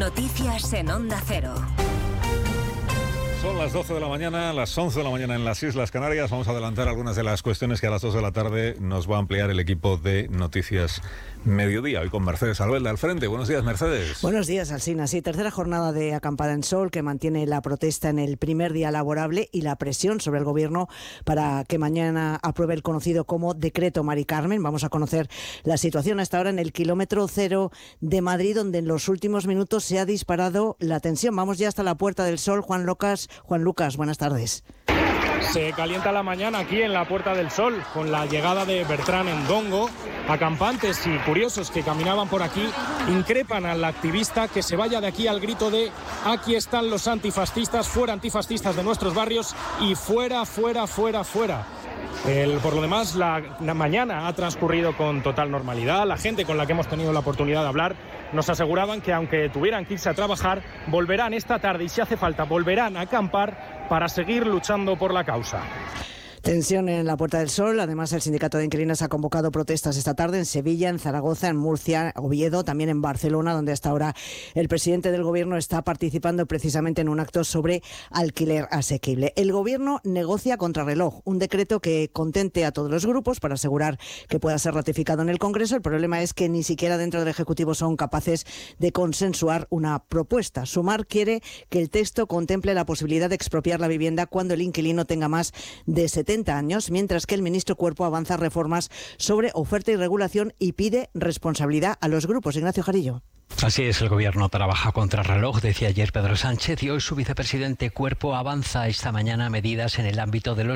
Noticias en Onda Cero. Son las 12 de la mañana, las 11 de la mañana en las Islas Canarias. Vamos a adelantar algunas de las cuestiones que a las 2 de la tarde nos va a ampliar el equipo de Noticias Mediodía. Hoy con Mercedes Albelda al frente. Buenos días, Mercedes. Buenos días, Alsina. Sí, tercera jornada de acampada en sol que mantiene la protesta en el primer día laborable y la presión sobre el Gobierno para que mañana apruebe el conocido como Decreto Mari Carmen. Vamos a conocer la situación hasta ahora en el kilómetro cero de Madrid, donde en los últimos minutos se ha disparado la tensión. Vamos ya hasta la Puerta del Sol. Juan Lucas, buenas tardes. Se calienta la mañana aquí en la Puerta del Sol con la llegada de Bertrán Endongo. Acampantes y curiosos que caminaban por aquí increpan al activista que se vaya de aquí al grito de aquí están los antifascistas, fuera antifascistas de nuestros barrios y fuera, fuera, fuera, fuera. Por lo demás, la mañana ha transcurrido con total normalidad. La gente con la que hemos tenido la oportunidad de hablar nos aseguraban que aunque tuvieran que irse a trabajar, volverán esta tarde y si hace falta, volverán a acampar para seguir luchando por la causa. Tensión en la Puerta del Sol. Además, el sindicato de inquilinos ha convocado protestas esta tarde en Sevilla, en Zaragoza, en Murcia, Oviedo, también en Barcelona, donde hasta ahora el presidente del Gobierno está participando precisamente en un acto sobre alquiler asequible. El Gobierno negocia contrarreloj, un decreto que contente a todos los grupos para asegurar que pueda ser ratificado en el Congreso. El problema es que ni siquiera dentro del Ejecutivo son capaces de consensuar una propuesta. Sumar quiere que el texto contemple la posibilidad de expropiar la vivienda cuando el inquilino tenga más de 70 años, mientras que el ministro Cuerpo avanza reformas sobre oferta y regulación y pide responsabilidad a los grupos. Ignacio Jarillo. Así es, el Gobierno trabaja contra reloj, decía ayer Pedro Sánchez, y hoy su vicepresidente Cuerpo avanza esta mañana medidas en el ámbito de los